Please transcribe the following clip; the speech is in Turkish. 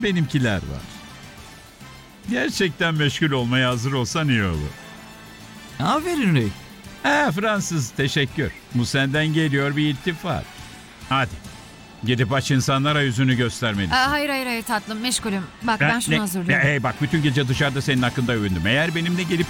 Benimkiler var. Gerçekten meşgul olmaya hazır olsan iyi olur. Aferin Ray. Fransız, teşekkür. Bu senden geliyor bir iltifat. Hadi. Gidip aç insanlara yüzünü göstermelisin. Hayır tatlım, meşgulüm. Bak ben şunu hazırlıyorum. Hey bak, bütün gece dışarıda senin hakkında övündüm. Eğer benimle gelip